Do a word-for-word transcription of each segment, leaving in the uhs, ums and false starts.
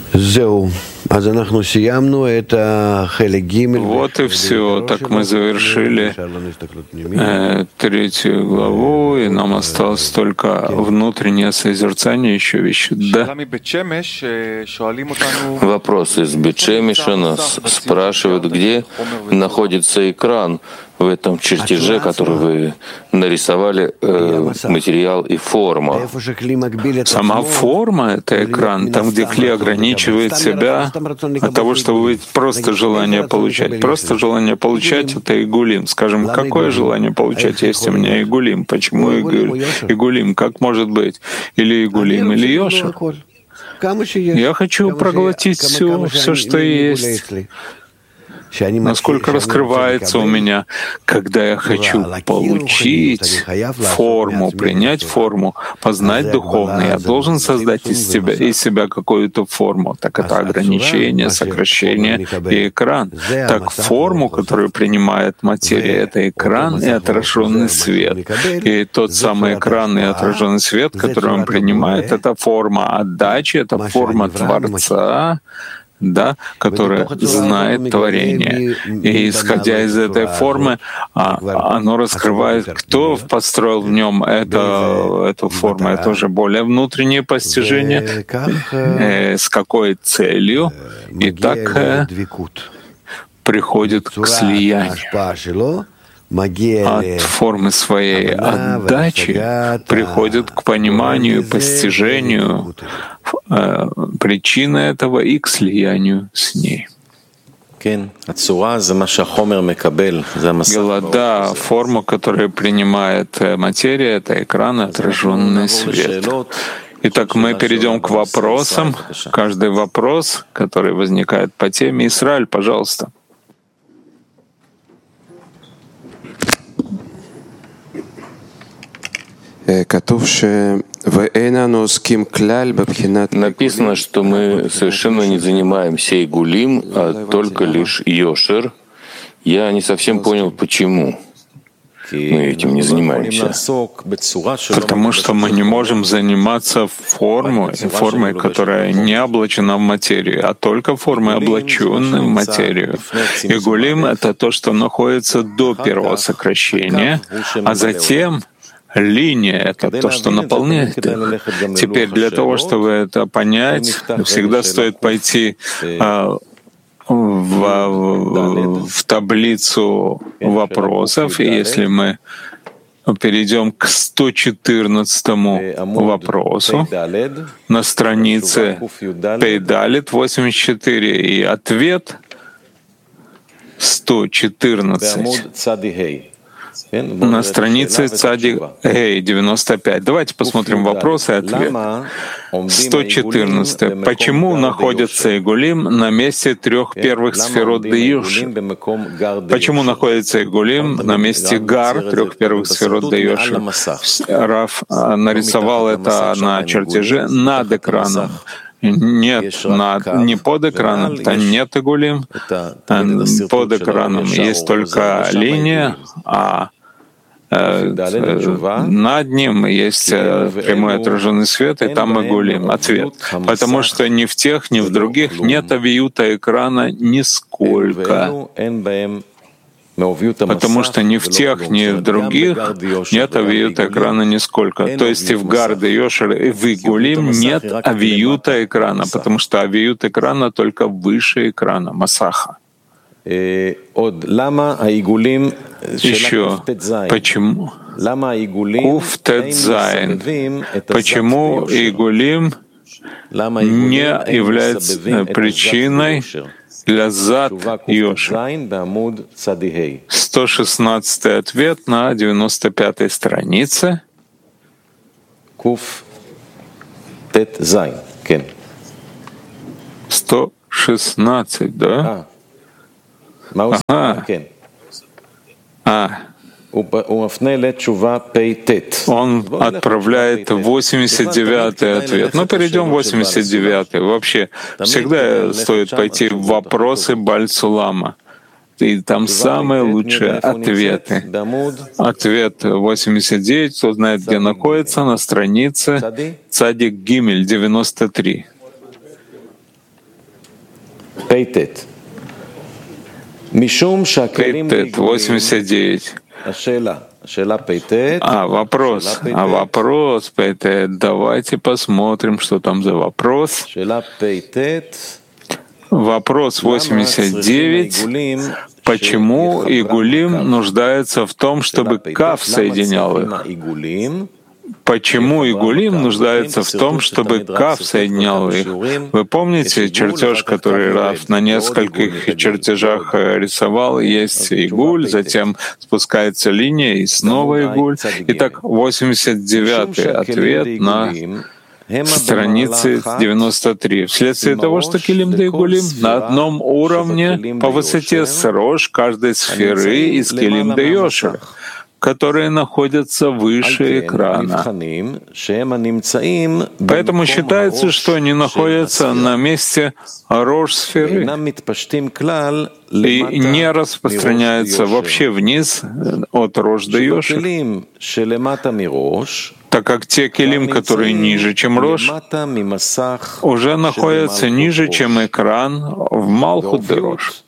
Вот и все. Так мы завершили э, третью главу, и нам осталось только внутреннее созерцание, еще вещи. Да. Вопрос из Бет-Шемеша. Нас спрашивают, где находится экран в этом чертеже, который вы нарисовали, э, материал и форма. Сама форма — это экран, там, где клей ограничивает себя от того, чтобы быть просто желание получать. Просто желание получать — это игулим. Скажем, какое желание получать, есть у меня игулим? Почему игулим? Как может быть? Или игулим, или йошер? Я хочу проглотить все, все, что есть. Насколько раскрывается у меня, когда я хочу получить форму, принять форму, познать духовное, я должен создать из себя, из себя какую-то форму. Так это ограничение, сокращение и экран. Так форму, которую принимает материя, это экран и отраженный свет. И тот самый экран и отраженный свет, который он принимает, это форма отдачи, это форма Творца, да, которая знает творение. И исходя из этой формы, оно раскрывает, кто построил в нем это, эту форму. Это уже более внутреннее постижение, э, с какой целью, и так э, приходит к слиянию. От формы своей отдачи приходит к пониманию, постижению э, причины этого и к слиянию с ней. Голода, форма, которую принимает материя, это экран, отраженный свет. Итак, мы перейдем к вопросам. Каждый вопрос, который возникает по теме. Исраиль, пожалуйста. Написано, что мы совершенно не занимаемся игулим, а только лишь йошер. Я не совсем понял, почему мы этим не занимаемся. Потому что мы не можем заниматься формой, формой, которая не облачена в материю, а только формой, облаченной в материю. Игулим — это то, что находится до первого сокращения, а затем линия — это то, что наполняет их. Теперь для того, чтобы это понять, всегда стоит пойти а, в, в, в таблицу вопросов, и если мы перейдем к сто четырнадцатому вопросу на странице Пейдалит восемьдесят четыре, и ответ сто четырнадцать. На странице Цадик Гей девяносто пять. Давайте посмотрим вопрос и ответ. сто четырнадцать. Почему находится Игулим на месте трех первых сферот Деюши? Почему находится Игулим на месте Гар, трех первых сферот Деюши? Раф нарисовал это на чертеже над экраном. Нет, над, не под экраном, там нет игулим. Под экраном есть только линия, а э, над ним есть прямой отраженный свет, и там игулим. Ответ. Потому что ни в тех, ни в других нет авиюта экрана нисколько. Потому что ни в тех, ни в других нет авиюта экрана нисколько. То есть и в Гарде, Йошер, и в Игулим нет авиюта экрана, потому что авиют экрана только выше экрана, Масаха. Еще. Почему? Куф Тет Зайн. Почему Игулим не является причиной для зад Йошер? сто шестнадцатый ответ на девяносто пятой странице. Куф Тет Зайн. сто шестнадцать, да? Ага. А. Он отправляет восемьдесят девятый ответ. Ну, перейдем в восемьдесят девятый. Вообще, всегда стоит пойти в вопросы Баль-Сулама. И там самые лучшие ответы. Ответ восемьдесят девять, кто знает, где находится, на странице Цадик Гимель девяносто три. Пейтет восемьдесят девять. А, вопрос. А вопрос, Пейтет. Давайте посмотрим, что там за вопрос. Вопрос восемьдесят девять. Почему игулим нуждается в том, чтобы кав соединял их? Почему игулим нуждается в том, чтобы кав соединял их? Вы помните чертеж, который Рав на нескольких чертежах рисовал? Есть игуль, затем спускается линия и снова игуль. Итак, восемьдесят девятый ответ на странице девяносто три. Вследствие того, что килим да игулим на одном уровне по высоте с рош каждой сферы из килим да йошер, которые находятся выше экрана. Поэтому считается, что они находятся на месте рош-сферы и не распространяются вообще вниз от рош до йошер, так как те килим, которые ниже, чем рош, уже находятся ниже, чем экран в малхут де рош.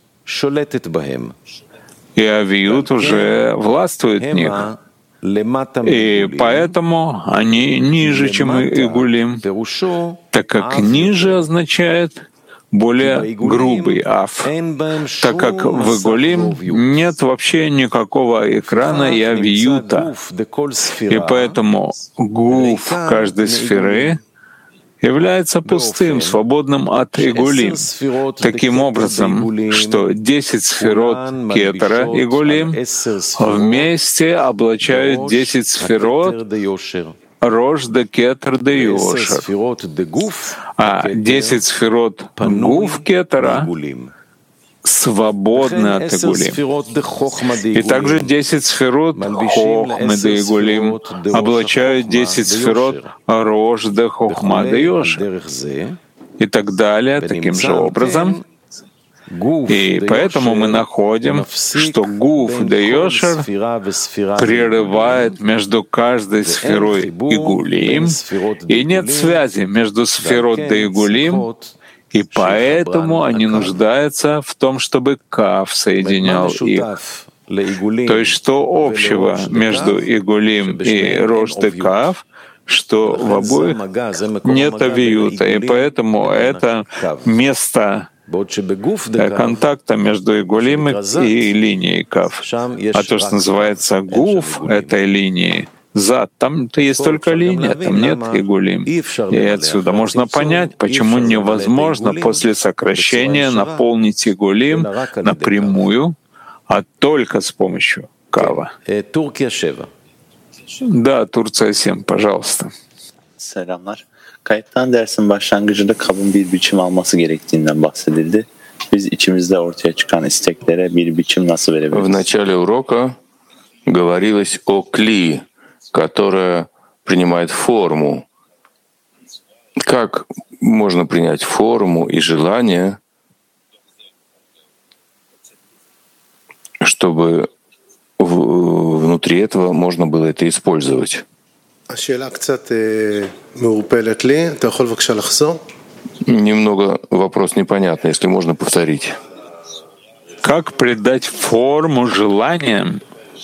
И авиют уже властвует в них. И поэтому они ниже, чем игулим, так как ниже означает более грубый аф, так как в игулим нет вообще никакого экрана и авиюта. И поэтому гуф каждой сферы является пустым, свободным от игулим. Таким образом, что десять сферот кетера игулим вместе облачают десять сферот рош да кетер да йошер, а десять сферот гуф кетера свободны от игулим. И также десять сферот хохмы да игулим облачают десять сферот рош да хохма да йошер и так далее, таким же образом. И поэтому мы находим, что гуф да йошер прерывает между каждой сферой игулим, и нет связи между сферот да игулим, и поэтому они нуждаются в том, чтобы кав соединял их. То есть что общего между игулим и рош да кав, что в обоих нет авиюта, и поэтому это место контакта между игулим и линией кав. А то, что называется гуф этой линии, зад, там-то есть только линия, там нет игулим. И отсюда можно понять, почему невозможно после сокращения наполнить игулим напрямую, а только с помощью кава. Да, Турция семь, пожалуйста. Selamlar. Kayıttan dersin başlangıcında kabın bir biçim alması gerektiğinden bahsedildi. Biz içimizde ortaya çıkan isteklere bir biçim nasıl verebiliriz? В начале урока говорилось о кли, которая принимает форму. Как можно принять форму и желание, чтобы внутри этого можно было это использовать? Немного вопрос непонятный, если можно повторить. Как придать форму желаниям,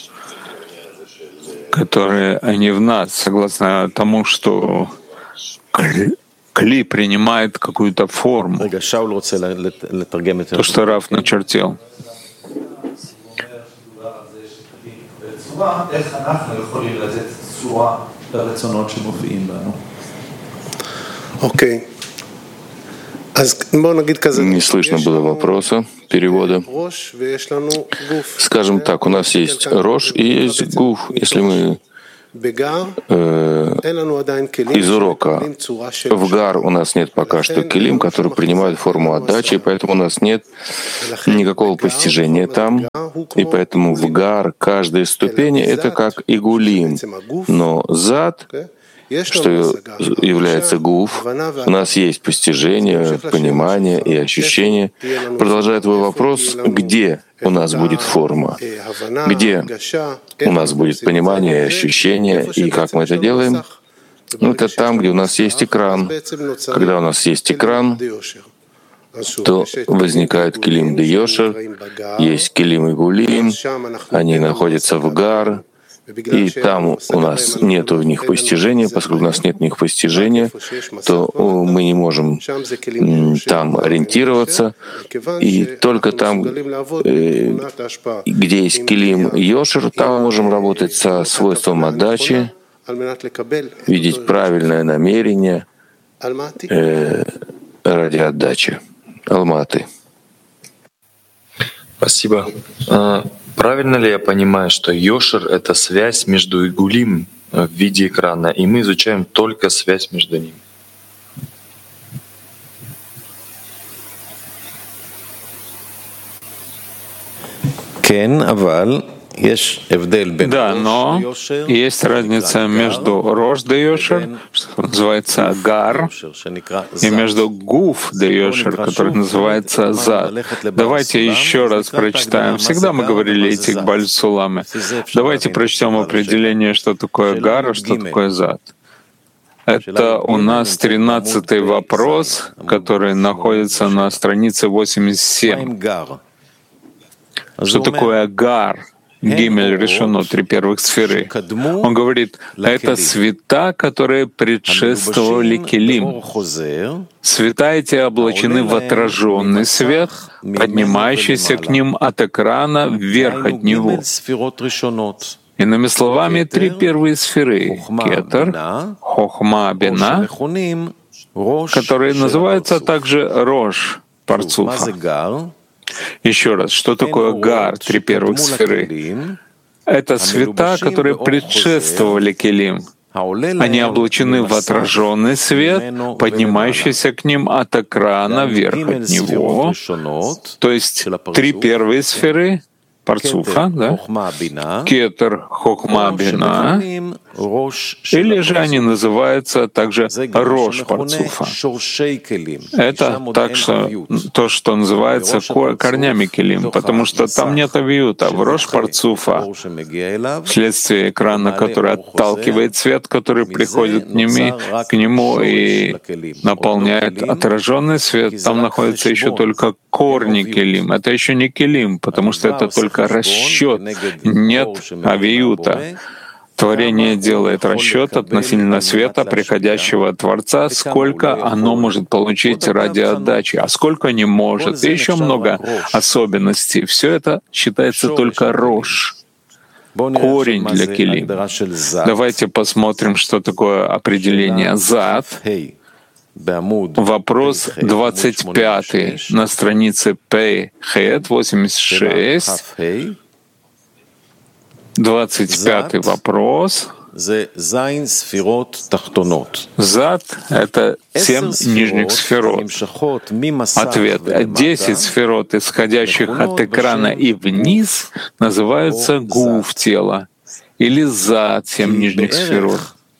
которые они в нас, согласно тому, что кли принимает какую-то форму, то, что Рав начертил. Окей. Не слышно было вопроса, перевода. Скажем так, у нас есть рош и есть гуф. Если мы э, из урока в гар у нас нет пока что килим, который принимает форму отдачи, поэтому у нас нет никакого постижения там, и поэтому в гар каждая ступень — это как игулим, но зад, что является гуф, у нас есть постижение, понимание и ощущение. Продолжая твой вопрос, где у нас будет форма, где у нас будет понимание и ощущение, и как мы это делаем? Ну, это там, где у нас есть экран. Когда у нас есть экран, то возникает килим де йошер, есть килим и гулим, они находятся в гар, и там у нас нет в них постижения. Поскольку у нас нет в них постижения, то мы не можем там ориентироваться. И только там, где есть килим йошер, там мы можем работать со свойством отдачи, видеть правильное намерение э, ради отдачи. Алматы. Спасибо. Правильно ли я понимаю, что йошер — это связь между игулим в виде экрана, и мы изучаем только связь между ними? Да, но есть разница между рош де йошер, что называется гар, и между гуф де йошер, который называется зад. Давайте еще раз прочитаем. Всегда мы говорили эти бальсуламы. Давайте прочтем определение, что такое гар, а что такое зад. Это у нас тринадцатый вопрос, который находится на странице восемьдесят семь. Что такое гар? Гимель решено, три первых сферы. Он говорит, это света, которые предшествовали килим. Света эти облачены в отраженный свет, поднимающийся к ним от экрана вверх от него. Иными словами, три первые сферы — кетер, хохма, бина, которые называются также рош, парцуфа. Еще раз, что такое гар, три первых сферы? Это света, которые предшествовали килим. Они облачены в отраженный свет, поднимающийся к ним от экрана вверх от него. То есть три первые сферы — парцуфа, да? Кетер, хохма, бина, или же они называются также рош парцуфа. Это так, что, то, что называется корнями килим, потому что там нет авиюта. В рош парцуфа, вследствие экрана, который отталкивает свет, который приходит к нему, к нему и наполняет отраженный свет, там находится еще только корни килим. Это еще не килим, потому что это только расчет, нет авиюта. Творение делает расчет относительно света, приходящего от Творца, сколько оно может получить ради отдачи, а сколько не может. И еще много особенностей. Все это считается только рош, корень для килим. Давайте посмотрим, что такое определение зад. Вопрос двадцать пятый на странице Пей Хет восемьдесят шесть. двадцать пятый вопрос. Зад — это семь нижних сферот. Ответ. Десять сферот, исходящих от экрана и вниз, называются гуф тела, или зад, семь нижних сферот.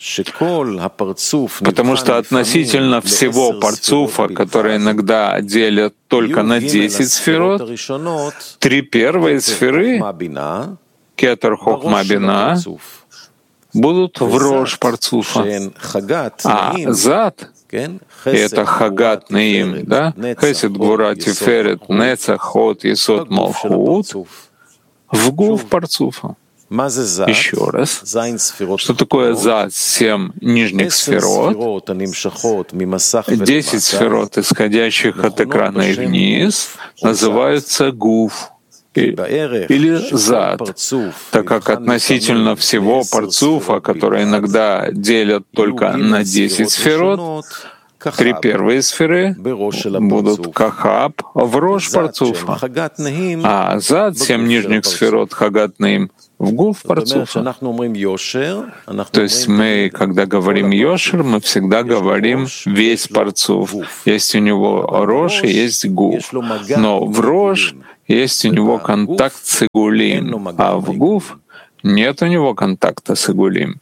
Потому что относительно всего парцуфа, который иногда делят только на десять сферот, три первые сферы — кетер, хохма, бина — будут в рош парцуфа, а зад — это хагат неим, да? Хесед, гвура, тиферет, нецах, ход, есод, малхут — в гуф парцуфа. Еще раз. Что такое зад? Семь нижних сферот, десять сферот, исходящих от экрана и вниз, называются гуф или зад, так как относительно всего парцуфа, который иногда делят только на десять сферот, три первые сферы будут кахаб в рош парцуфа, а зад, семь нижних сферот, хагат наим, в гуф парцуфа. То есть мы, когда говорим йошер, мы всегда говорим весь парцуф. Есть у него рош и есть гуф. Но в рош есть у него контакт с игулим, а в гуф нет у него контакта с игулим.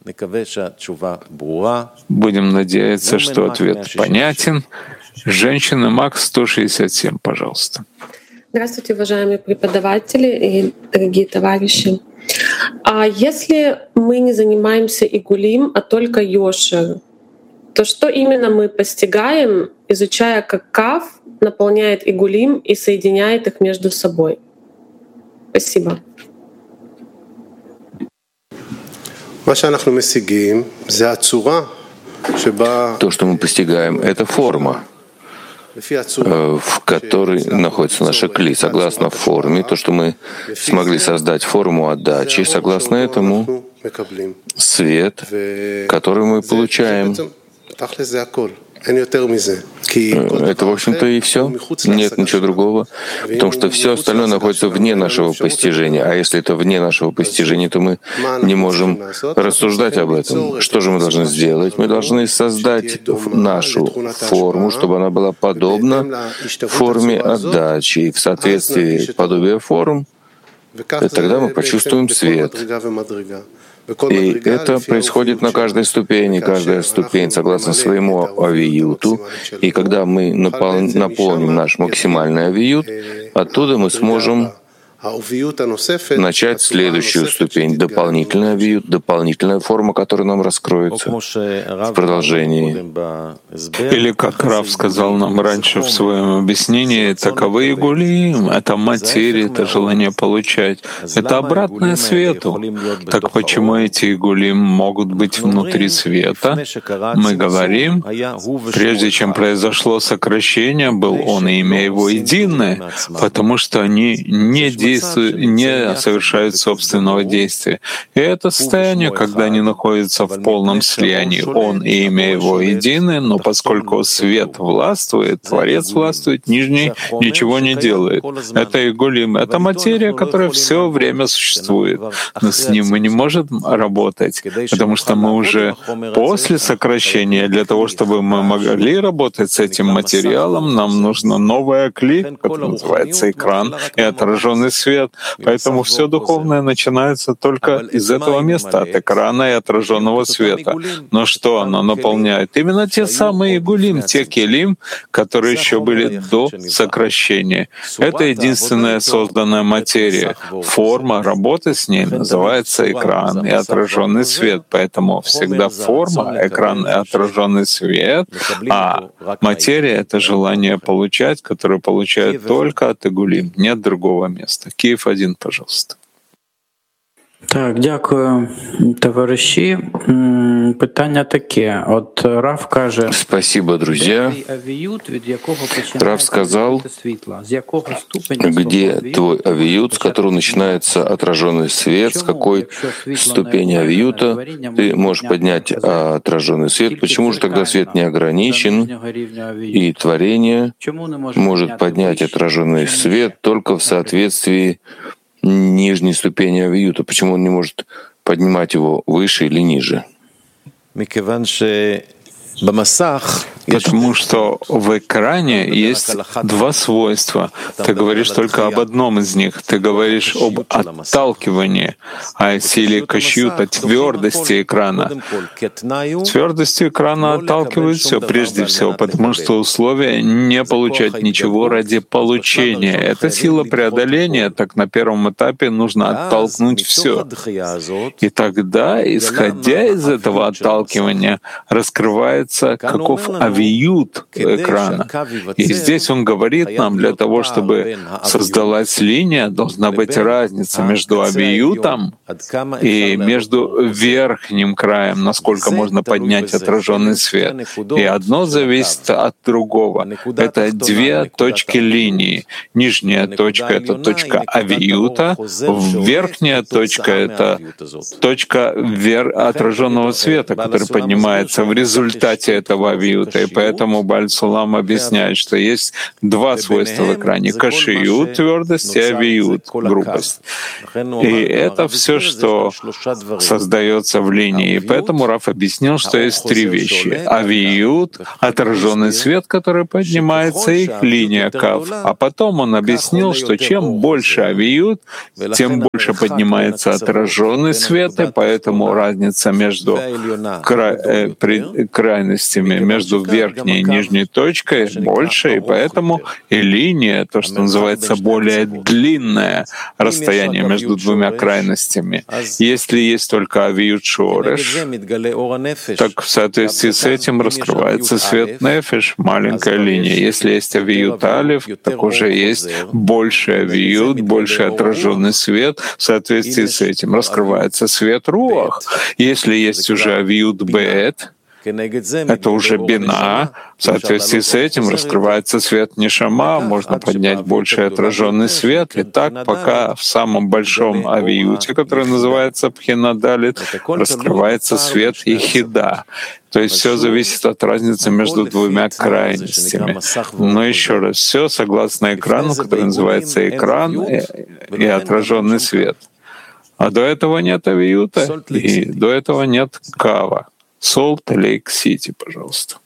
Будем надеяться, что ответ понятен. Женщина Макс сто шестьдесят семь, пожалуйста. Здравствуйте, уважаемые преподаватели и дорогие товарищи. А если мы не занимаемся игулим, а только йошер, то что именно мы постигаем, изучая, как Кав наполняет Игулим и соединяет их между собой? Спасибо. То, что мы постигаем, это форма, в которой находится наша кли. Согласно форме, то, что мы смогли создать форму отдачи, согласно этому свет, который мы получаем. Это, в общем-то, и все. Нет ничего другого. Потому что все остальное находится вне нашего постижения. А если это вне нашего постижения, то мы не можем рассуждать об этом. Что же мы должны сделать? Мы должны создать нашу форму, чтобы она была подобна форме отдачи. И в соответствии подобия форм, тогда мы почувствуем свет. И это происходит на каждой ступени, каждая ступень согласно своему авиюту. И когда мы напол... наполним наш максимальный авиют, оттуда мы сможем начать следующую ступень, дополнительный авиют, дополнительная форма, которая нам раскроется в продолжении. Или, как Рав сказал нам раньше в своем объяснении, таковы игулим, это материя, это желание получать, это обратное свету. Так почему эти игулим могут быть внутри света? Мы говорим, прежде чем произошло сокращение, был он и имя его единое, потому что они не действуют, не совершают собственного действия. И это состояние, когда они находятся в полном слиянии. Он и имя его едины, но поскольку свет властвует, Творец властвует, нижний ничего не делает. Это игулим, это материя, которая все время существует. Но с ним мы не можем работать, потому что мы уже после сокращения. Для того, чтобы мы могли работать с этим материалом, нам нужно новая кли, которая называется экран, и отраженный свет. Поэтому все духовное начинается только из этого места, от экрана и отраженного света. Но что оно наполняет? Именно те самые игулим, те келим, которые еще были до сокращения. Это единственная созданная материя. Форма работы с ней называется экран и отраженный свет. Поэтому всегда форма, экран и отраженный свет, а материя — это желание получать, которое получают только от игулим, нет другого места. Киев один, пожалуйста. Так, дякую, товариші. Питання таке. От Рав каже, спасибо, друзья. Рав сказал, где твой авиют, с которого начинается отраженный свет, с какой ступени авиюта ты можешь поднять отраженный свет. Почему же тогда свет не ограничен, и творение может поднять отраженный свет только в соответствии нижней ступени авиюта? Почему он не может поднимать его выше или ниже? Потому что в экране есть два свойства. Ты говоришь только об одном из них. Ты говоришь об отталкивании, о силе кашьюта, твердости экрана. Твердостью экрана отталкивает все прежде всего, потому что условие не получать ничего ради получения. Это сила преодоления, так на первом этапе нужно оттолкнуть все. И тогда, исходя из этого отталкивания, раскрывается каков авиют экрана. И здесь он говорит нам, для того, чтобы создалась линия, должна быть разница между авиютом и между верхним краем, насколько можно поднять отраженный свет. И одно зависит от другого. Это две точки линии. Нижняя точка — это точка авиюта, верхняя точка — это точка отраженного света, который поднимается в результате этого авиюта. И поэтому Бааль Сулам объясняет, что есть два свойства в экране — кашиют, твердость, и авиют, грубость. И это все, что создается в линии. И поэтому Рав объяснил, что есть три вещи: авиют, отраженный свет, который поднимается, и линия кав. А потом он объяснил, что чем больше авиют, тем больше поднимается отраженный свет, и поэтому разница между кра... крайностями, между верхней и нижней точкой больше, и поэтому и линия, то, что называется более длинное расстояние между двумя крайностями. Если есть только авиют шореш, так в соответствии с этим раскрывается свет нефеш, маленькая линия. Если есть авиют алиф, так уже есть больше авиют, больше отраженный свет. В соответствии с этим раскрывается свет руах. Если есть уже авиют бет, это уже бина. В соответствии с этим раскрывается свет нишама, можно поднять больший отраженный свет. И так, пока в самом большом авиюте, который называется пхинадалит, раскрывается свет ехида. То есть все зависит от разницы между двумя крайностями. Но еще раз, все согласно экрану, который называется экран и, и отраженный свет. А до этого нет авиюта, и до этого нет кава. Солт Лейк Сити, пожалуйста.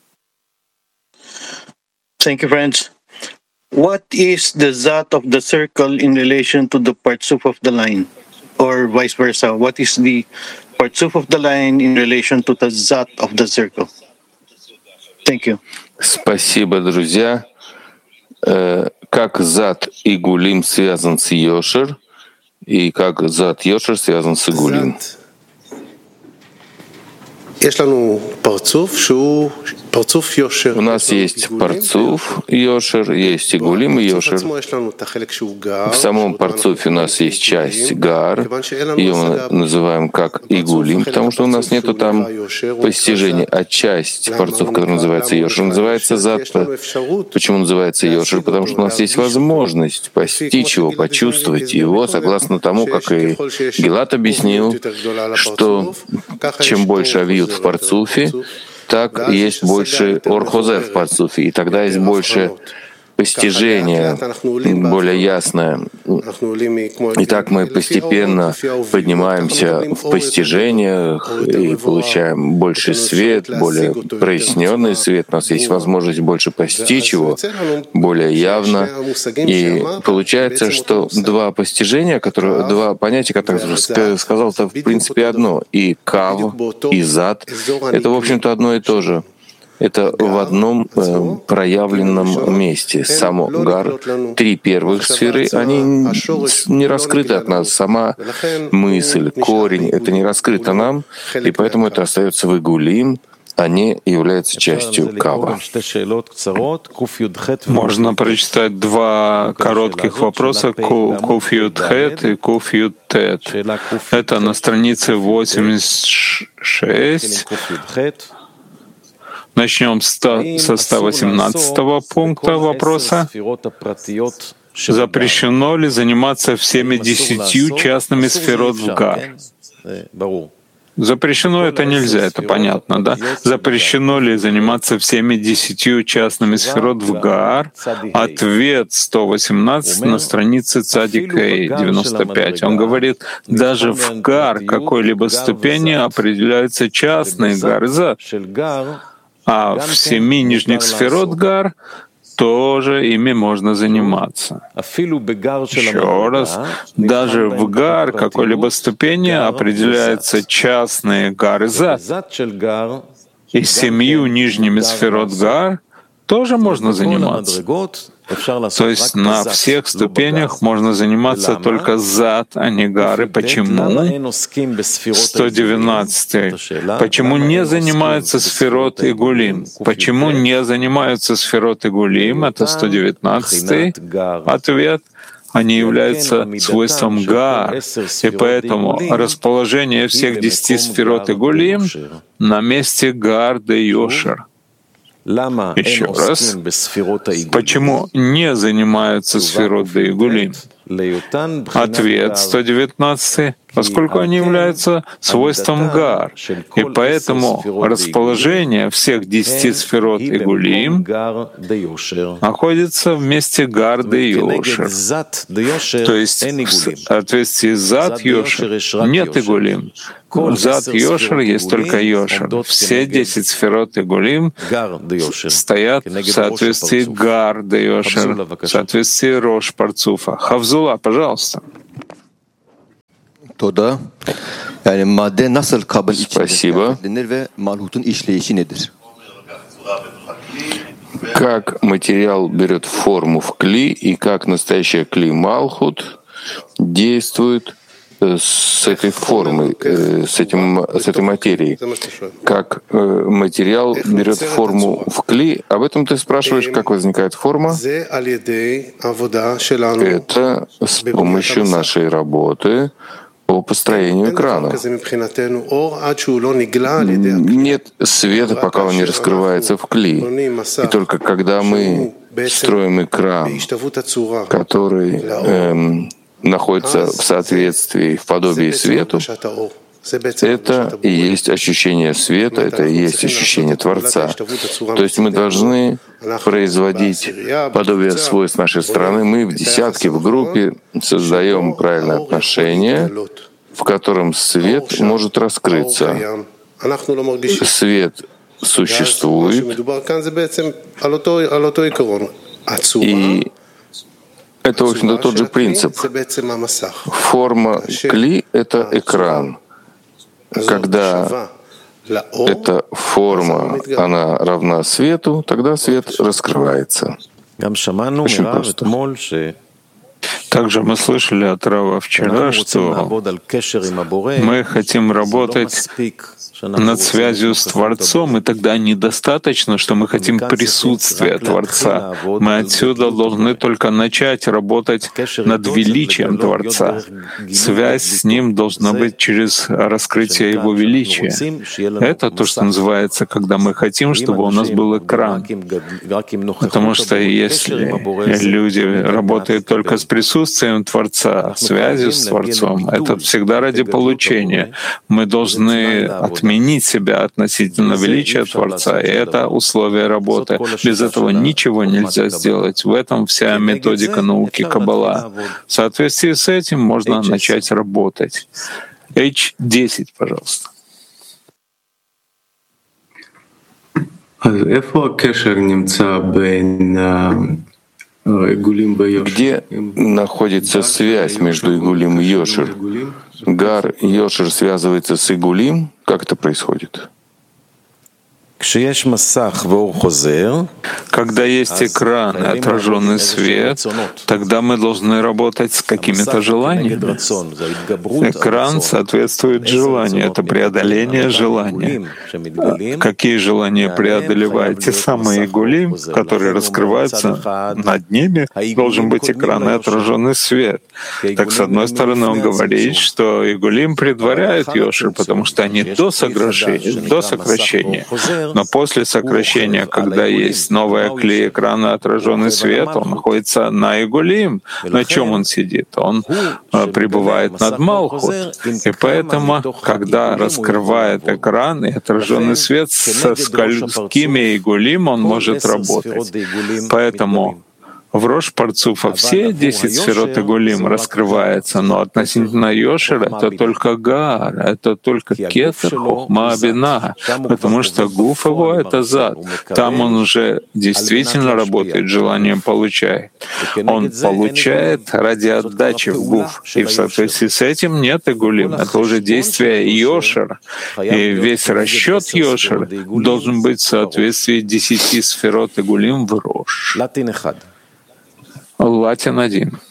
Thank you, friends. What is the zat of the circle in relation to the partsuf of the line, or vice versa? What is the partsuf of the line in relation to the zat of the circle? Thank you. Спасибо, друзья. Как зат и гулим связан с йошер, и как зат йошер связан с игулим? У нас есть парцуф йошер, есть игулим и йошер. В самом парцуфе у нас есть часть гар, ее мы называем как игулим, потому что у нас нету там постижения, а часть парцуф, которая называется йошер, называется зат. Почему называется йошер? Потому что у нас есть возможность постичь его, почувствовать его, согласно тому, как и Гилат объяснил, что чем больше авиют в парцуфе, так есть больше орхозе в парцуфе, и тогда есть больше постижение более ясное. Итак, мы постепенно поднимаемся в постижениях и получаем больше свет, более проясненный свет. У нас есть возможность больше постичь его более явно. И получается, что два постижения, которые, два понятия, которые я сказал, это в принципе одно. И кав, и зад — это, в общем-то, одно и то же. Это в одном э, проявленном месте. Само гар, три первых сферы, они не раскрыты от нас. Сама мысль, корень — это не раскрыто нам, и поэтому это остается в игулим, а не является частью кава. Можно прочитать два коротких вопроса, куф юд хет и куф юд тет. Это на странице восемьдесят шесть. Начнем со ста восемнадцатого пункта вопроса. Запрещено ли заниматься всеми десятью частными сферот в гар? Запрещено это нельзя, это понятно, да? Запрещено ли заниматься всеми десятью частными сферот в гар? Ответ сто восемнадцать на странице Цадик Эй девяносто пять. Он говорит, даже в гар какой-либо ступени определяются частные гары зад. А в семи нижних сферот гар тоже ими можно заниматься. Еще раз, даже в гар какой-либо ступени определяются частные гары зад. И семью нижними сферот гар тоже можно заниматься. То есть на всех ступенях можно заниматься только зад, а не гары. Почему? сто девятнадцатый. Почему не занимаются сферот и гулим? Почему не занимаются сферот и гулим? Это сто девятнадцатый ответ. Они являются свойством гар, и поэтому расположение всех десяти сферот и гулим на месте гар де йошер. Еще раз, почему не занимаются сферот де игулим? Ответ сто девятнадцатый. Поскольку они являются свойством гар, и поэтому расположение всех десяти сферот игулим находится в месте гар де йошер. То есть в соответствии с зад йошер нет игулим. Зад йошер есть только йошер. Все десять сферот игулим стоят в соответствии гар де йошер, в соответствии рош парцуфа. Хавзула, пожалуйста. Спасибо. как материал берет форму в кли и как настоящая кли Малхут действует с этой формой, с, этим, с этой материей. Как материал берет форму в кли. Об этом ты спрашиваешь, как возникает форма? Это с помощью нашей работы по построению экрана. Нет света, пока он не раскрывается в кли. И только когда мы строим экран, который эм, находится в соответствии, в подобии свету, это и есть ощущение света, это и есть ощущение Творца. То есть мы должны производить подобие свойств нашей стороны. Мы в десятке, в группе создаем правильное отношение, в котором свет может раскрыться. Свет существует, и это, в общем-то, тот же принцип. Форма кли — это экран. Когда эта форма, она равна свету, тогда свет раскрывается. Очень просто. Также мы слышали от Рава вчера, что мы хотим работать над связью с Творцом, и тогда недостаточно, что мы хотим присутствия Творца. Мы отсюда должны только начать работать над величием Творца. Связь с Ним должна быть через раскрытие Его величия. Это то, что называется, когда мы хотим, чтобы у нас был экран. Потому что если люди работают только с присутствием Творца, связью с Творцом, это всегда ради получения. Мы должны отменить изменить себя относительно величия Творца, и это условие работы. Без этого ничего нельзя сделать. В этом вся методика науки Каббала. В соответствии с этим можно начать работать. эйч десять, пожалуйста. Где находится связь между Игулим и Йошер? Гар Йошер связывается с Игулим? Как это происходит? Когда есть экран и отраженный свет, тогда мы должны работать с какими-то желаниями. Экран соответствует желанию, это преодоление желания. Какие желания преодолевают? Те самые игулим, которые раскрываются над ними, должен быть экран и отраженный свет. Так, с одной стороны, он говорит, что игулим предваряют Йошер, потому что они до сокращения, до сокращения. Но после сокращения, когда есть новая клей экрана, отраженный свет, он находится на игулим. На чем он сидит? Он пребывает над Малхут. И поэтому, когда раскрывает экран и отраженный свет, со сколькими игулим он может работать. Поэтому в Рош Парцуфа все десять сферот Игулим раскрываются, но относительно Йошера это только Гар, это только Кетер, Хохма, Бина, потому что Гуф его — это Зад. Там он уже действительно работает, желанием получает. Он получает ради отдачи в Гуф, и в соответствии с этим нет Игулим. Это уже действие Йошера. И весь расчет Йошера должен быть в соответствии десяти сферот Игулим в Рош. Латин один.